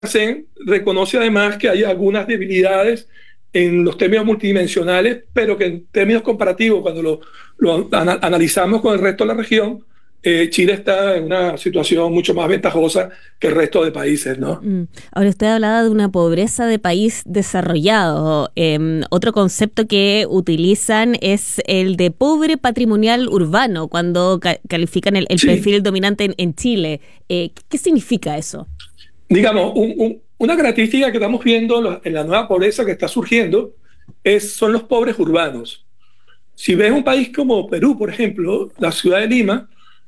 Sen reconoce además que hay algunas debilidades en los términos multidimensionales, pero que en términos comparativos, cuando analizamos con el resto de la región, Chile está en una situación mucho más ventajosa que el resto de países, ¿no? Ahora usted hablaba de una pobreza de país desarrollado. Otro concepto que utilizan es el de pobre patrimonial urbano cuando califican el Sí, perfil dominante en Chile. ¿Qué significa eso? digamos, una característica que estamos viendo en la nueva pobreza que está surgiendo son los pobres urbanos. Si ves un país como Perú, por ejemplo, la ciudad de Lima,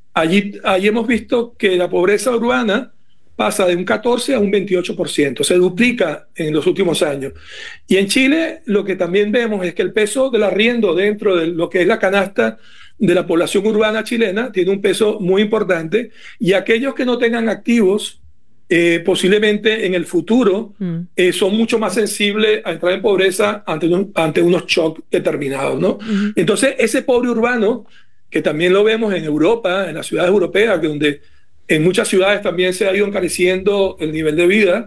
allí hemos visto que la pobreza urbana pasa de un 14 a un 28%, se duplica en los últimos años. Y en Chile lo que también vemos es que el peso del arriendo dentro de lo que es la canasta de la población urbana chilena tiene un peso muy importante, y aquellos que no tengan activos posiblemente en el futuro Mm, son mucho más sensibles a entrar en pobreza ante unos shocks determinados, ¿no? ujú. Entonces, ese pobre urbano, que también lo vemos en Europa, en las ciudades europeas, donde en muchas ciudades también se ha ido encareciendo el nivel de vida,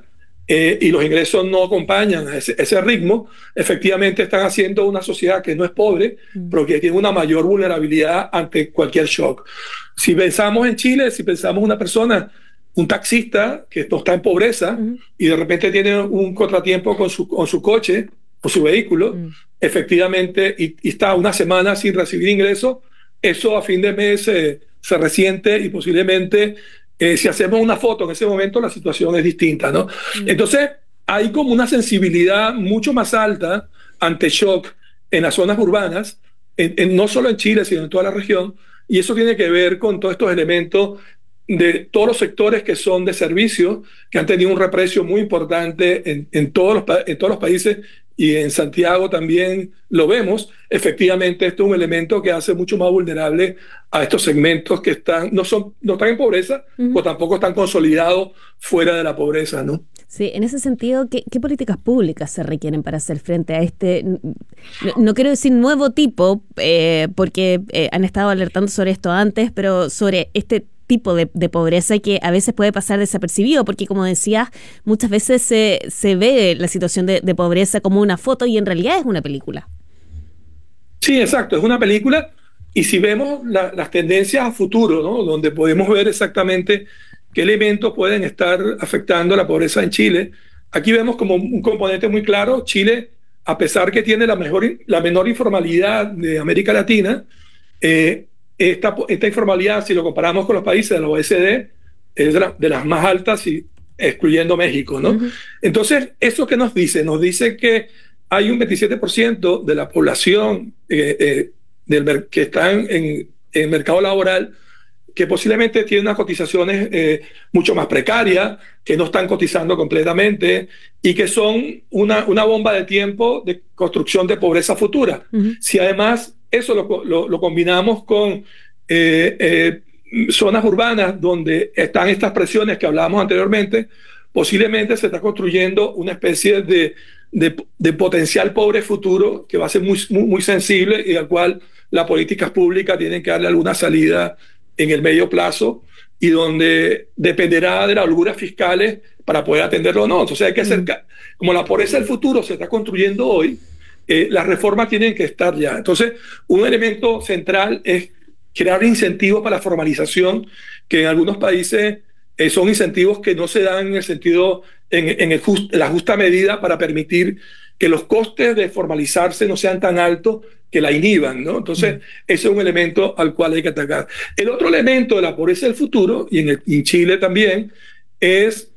y los ingresos no acompañan a ese ritmo, efectivamente están haciendo una sociedad que no es pobre, Mm. pero que tiene una mayor vulnerabilidad ante cualquier shock. Si pensamos en Chile, si pensamos en una persona, un taxista que no está en pobreza Ujú. y de repente tiene un contratiempo con su coche o su vehículo, Mm. efectivamente, y está una semana sin recibir ingresos, eso a fin de mes se resiente, y posiblemente si hacemos una foto en ese momento la situación es distinta, ¿no? Mm. Entonces hay como una sensibilidad mucho más alta ante shock en las zonas urbanas, no solo en Chile, sino en toda la región, y eso tiene que ver con todos estos elementos de todos los sectores que son de servicio, que han tenido un reprecio muy importante en todos los países, y en Santiago también lo vemos. Efectivamente, esto es un elemento que hace mucho más vulnerable a estos segmentos que no están en pobreza, o Ujú. tampoco están consolidados fuera de la pobreza, ¿no? Sí, en ese sentido, ¿qué políticas públicas se requieren para hacer frente a este, no quiero decir nuevo tipo, porque han estado alertando sobre esto antes, pero sobre este tipo de pobreza que a veces puede pasar desapercibido, porque como decías, muchas veces se ve la situación de pobreza como una foto y en realidad es una película. Sí, exacto, es una película, y si vemos las tendencias a futuro, ¿no? Donde podemos ver exactamente qué elementos pueden estar afectando la pobreza en Chile, aquí vemos como un componente muy claro. Chile, a pesar que tiene la menor informalidad de América Latina, esta informalidad, si lo comparamos con los países de la OECD, es de las más altas, excluyendo México, ¿no? Ujú. Entonces, ¿eso qué nos dice? Nos dice que hay un 27% de la población que está en el mercado laboral que posiblemente tiene unas cotizaciones mucho más precarias, que no están cotizando completamente, y que son una bomba de tiempo de construcción de pobreza futura. Ujú. Si además eso lo combinamos con zonas urbanas donde están estas presiones que hablábamos anteriormente, posiblemente se está construyendo una especie de potencial pobre futuro que va a ser muy sensible, y al cual las políticas públicas tienen que darle alguna salida en el medio plazo, y donde dependerá de las holguras fiscales para poder atenderlo o no. Entonces hay que Mm. acercar, como la pobreza del futuro se está construyendo hoy, las reformas tienen que estar ya. Entonces, un elemento central es crear incentivos para la formalización, que en algunos países son incentivos que no se dan en el sentido, en la justa medida para permitir que los costes de formalizarse no sean tan altos que la inhiban, ¿no? Entonces, Mm. ese es un elemento al cual hay que atacar. El otro elemento de la pobreza del futuro, y en Chile también, es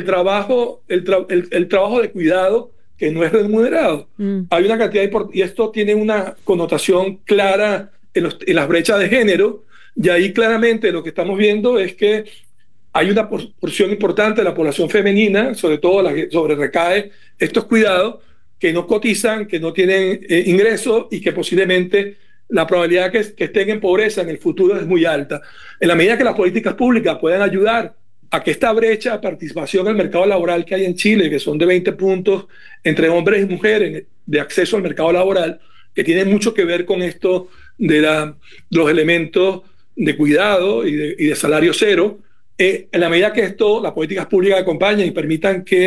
el trabajo de cuidado que no es remunerado. Mm. Hay una cantidad y esto tiene una connotación clara en las brechas de género, y ahí claramente lo que estamos viendo es que hay una porción importante de la población femenina, sobre todo la que sobre recae estos cuidados, que no cotizan, que no tienen ingresos, y que posiblemente la probabilidad que estén en pobreza en el futuro es muy alta. En la medida que las políticas públicas puedan ayudar a que esta brecha de participación en el mercado laboral que hay en Chile, que son de 20 puntos entre hombres y mujeres de acceso al mercado laboral, que tiene mucho que ver con esto de los elementos de cuidado y de salario cero, En la medida que esto, las políticas públicas acompañen y permitan que